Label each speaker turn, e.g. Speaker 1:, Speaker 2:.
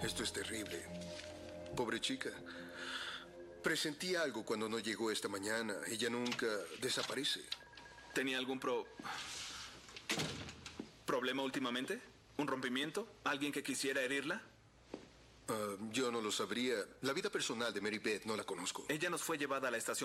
Speaker 1: Esto es terrible. Pobre chica. Presentí algo cuando no llegó esta mañana. Ella nunca desaparece.
Speaker 2: ¿Tenía algún problema últimamente? ¿Un rompimiento? ¿Alguien que quisiera herirla?
Speaker 1: Yo no lo sabría. La vida personal de Mary Beth no la conozco.
Speaker 2: Ella nos fue llevada a la estación